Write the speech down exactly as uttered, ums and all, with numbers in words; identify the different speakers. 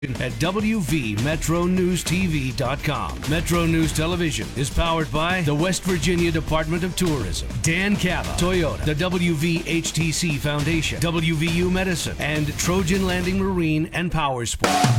Speaker 1: at W V Metro News T V dot com. Metro News Television is powered by the West Virginia Department of Tourism, Dan Cava, Toyota, the W V H T C Foundation, W V U Medicine, and Trojan Landing Marine and Power Sports.